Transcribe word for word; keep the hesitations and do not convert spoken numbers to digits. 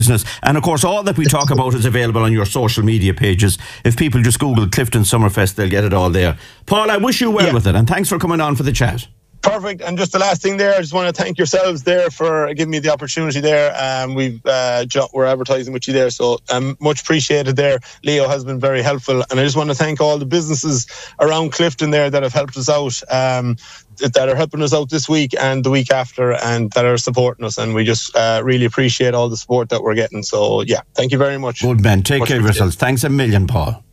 business. And of course, all that we talk about is available on your social media pages. If people just Google Clifton Summerfest, they'll get it all there. Paul, I wish you well yeah. with it, and thanks for coming on for the chat. Perfect. And just the last thing there, I just want to thank yourselves there for giving me the opportunity there. Um, we've uh, we're advertising with you there, so um, much appreciated there. Leo has been very helpful, and I just want to thank all the businesses around Clifton there that have helped us out, um, that are helping us out this week and the week after, and that are supporting us. And we just uh, really appreciate all the support that we're getting. So yeah, thank you very much. Good man. Take much care of yourselves. Thanks a million, Paul.